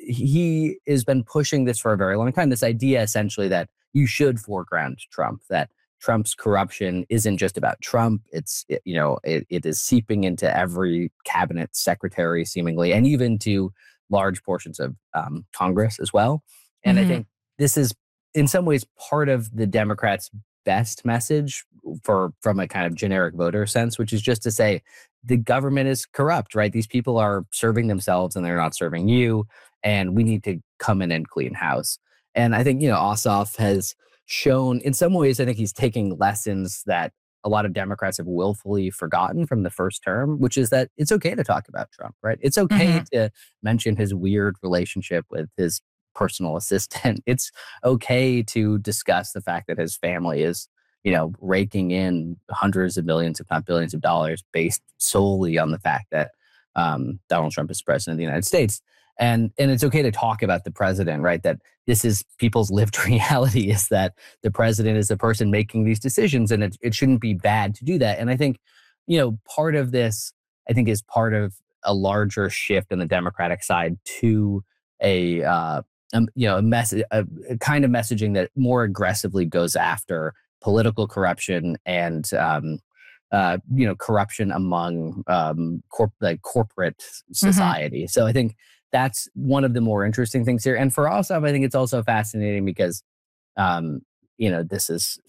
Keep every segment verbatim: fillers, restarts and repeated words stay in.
he has been pushing this for a very long time. This idea essentially that you should foreground Trump, that Trump's corruption isn't just about Trump. It's, it, you know, it, it is seeping into every cabinet secretary seemingly, and even to large portions of um, Congress as well. And mm-hmm. I think this is in some ways part of the Democrats' best message for from a kind of generic voter sense, which is just to say the government is corrupt, right? These people are serving themselves and they're not serving you, and we need to come in and clean house. And I think, you know, Ossoff has shown in some ways, I think he's taking lessons that a lot of Democrats have willfully forgotten from the first term, which is that it's okay to talk about Trump, right? It's okay mm-hmm. to mention his weird relationship with his personal assistant. It's okay to discuss the fact that his family is, you know, raking in hundreds of millions, if not billions of dollars based solely on the fact that um, Donald Trump is president of the United States. And and it's okay to talk about the president, right? That this is people's lived reality, is that the president is the person making these decisions, and it, it shouldn't be bad to do that. And I think, you know, part of this, I think, is part of a larger shift on the Democratic side to a, uh, um, you know, a, mess- a, a kind of messaging that more aggressively goes after political corruption and, um, uh, you know, corruption among um, corp- like corporate society. Mm-hmm. So I think that's one of the more interesting things here. And for Ossoff, I think it's also fascinating because, um, you know, this is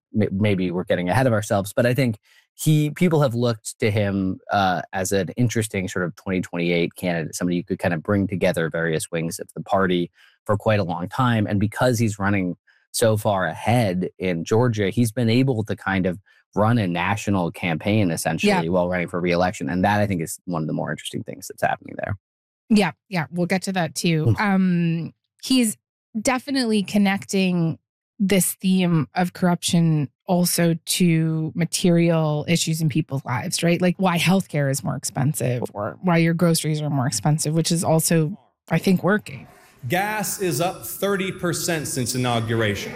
maybe we're getting ahead of ourselves, but I think he people have looked to him uh, as an interesting sort of twenty twenty-eight candidate, somebody who could kind of bring together various wings of the party for quite a long time. And because he's running so far ahead in Georgia, he's been able to kind of run a national campaign essentially yeah. while running for re-election. And that, I think, is one of the more interesting things that's happening there. Yeah, yeah, we'll get to that too. Um, he's definitely connecting this theme of corruption also to material issues in people's lives, right? Like why healthcare is more expensive or why your groceries are more expensive, which is also, I think, working. Gas is up thirty percent since inauguration.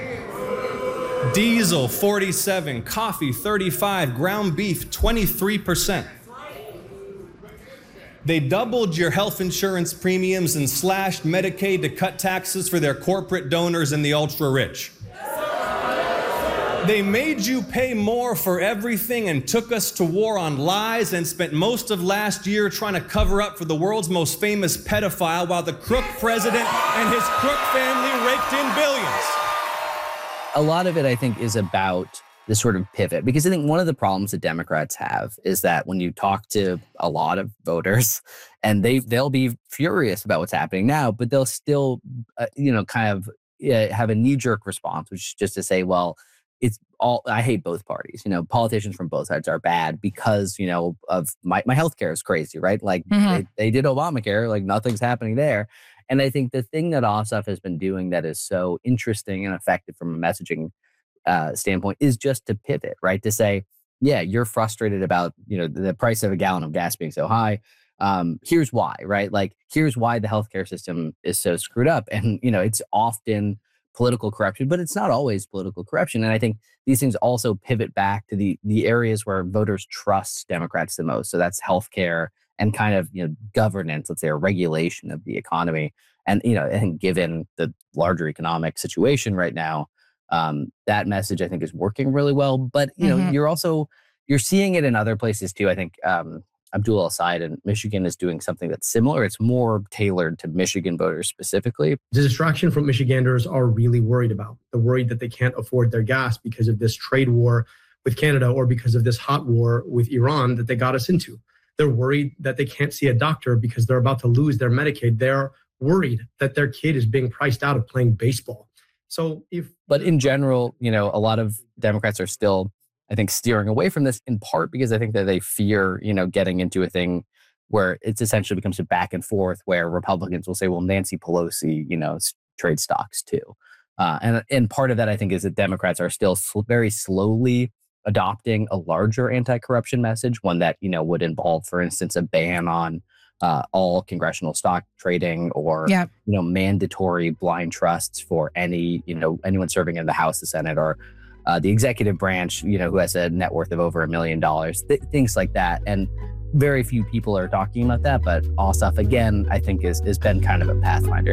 Diesel, forty-seven, coffee, thirty-five, ground beef, twenty-three percent. They doubled your health insurance premiums and slashed Medicaid to cut taxes for their corporate donors and the ultra-rich. They made you pay more for everything and took us to war on lies and spent most of last year trying to cover up for the world's most famous pedophile while the crook president and his crook family raked in billions. A lot of it, I think, is about this sort of pivot, because I think one of the problems that Democrats have is that when you talk to a lot of voters, and they they'll be furious about what's happening now, but they'll still, uh, you know, kind of uh, have a knee-jerk response, which is just to say, well, it's all, I hate both parties. You know, politicians from both sides are bad because, you know, of my, my healthcare is crazy, right? Like mm-hmm. they, they did Obamacare, like nothing's happening there. And I think the thing that Ossoff has been doing that is so interesting and effective from a messaging uh, standpoint is just to pivot, right? To say, yeah, you're frustrated about, you know, the price of a gallon of gas being so high. Um, here's why, right? Like, here's why the healthcare system is so screwed up. And, you know, it's often political corruption, but it's not always political corruption. And I think these things also pivot back to the the areas where voters trust Democrats the most. So that's healthcare and kind of, you know, governance, let's say, or regulation of the economy. And, you know, I think given the larger economic situation right now, um, that message, I think, is working really well. But, you know, mm-hmm. you're also, you're seeing it in other places too. I think um, Abdul El-Sayed in Michigan is doing something that's similar. It's more tailored to Michigan voters specifically. The distraction from Michiganders are really worried about. They're worried that they can't afford their gas because of this trade war with Canada or because of this hot war with Iran that they got us into. They're worried that they can't see a doctor because they're about to lose their Medicaid. They're worried that their kid is being priced out of playing baseball. So if, but in general, you know, a lot of Democrats are still, I think, steering away from this in part because I think that they fear, you know, getting into a thing where it's essentially becomes a back and forth where Republicans will say, well, Nancy Pelosi, you know, trade stocks too. Uh, and, and part of that, I think, is that Democrats are still sl- very slowly adopting a larger anti-corruption message, one that, you know, would involve, for instance, a ban on uh, all congressional stock trading or, yep. you know, mandatory blind trusts for any, you know, anyone serving in the House, the Senate, or uh, the executive branch, you know, who has a net worth of over a million dollars, th- things like that. And very few people are talking about that. But Ossoff, again, I think is has been kind of a pathfinder.